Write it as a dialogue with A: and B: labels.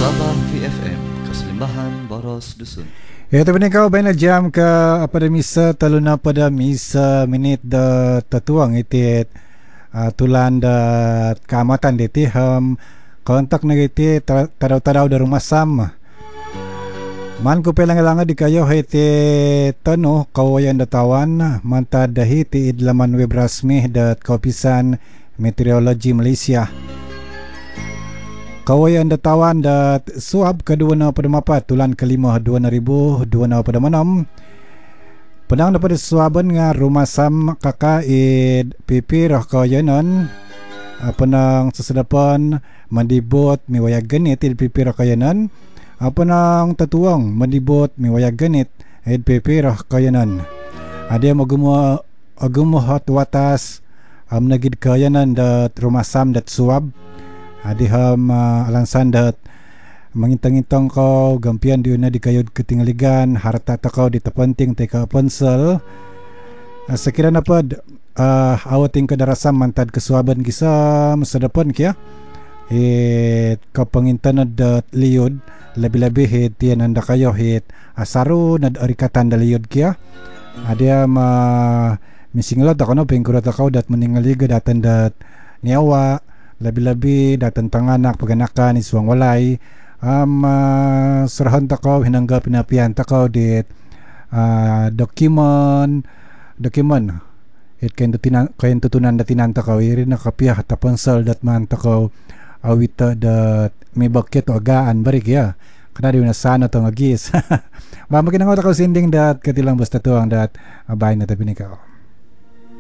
A: Sabah VFM, Keselimbahan Boros Dusun.
B: Ya, tapi ni kau baina jam ke apa dah misa taluna pada misa minit da tatuang itit tulan da keamatan deti kontak negiti tadau-tadau da rumah sam. Man ko pelang-langa di kayo hiti tanu kawayan datawan manta dahi ti idlaman web rasmi da Kaupisan Meteorologi Malaysia. Kawayan datawan da suab ke-2.4 tulan ke-5 2026 penang dapat suaban nga rumah sam kakaid pipi roh kawayanan penang sesedapan mandibot miwaya genit id pipi roh kawayanan penang tatuang mandibot miwaya genit id pipi roh kawayanan ada magumo hot watas menagid kawayanan da rumah sam dat suab adiham alansan dat mengintang-intang kau gampian diuna di kayud ketinggaligan harta takau di tepenting teka ponsel sekiranya apa awating kedarasam mantad kesuaban kisah sedepan kia kau pengintan dat liud lebih-lebih hit tian anda kayo hit asaru nad arikatan da liud kia ada misingla takono pengkura takau dat meninggali datan dat nyawa lebih-lebih datang tanganak paganakan isuang walay serahan takau hinanggap pinapian takau di dokumen it kain tutunan datinan takau iri nakapiah taponsel dat man takau awita dat may bakit o agaan barik ya karena di unasana to ngagis mamakin ang takau sinding dat katilang basta tuang dat abay na tabi ni kao.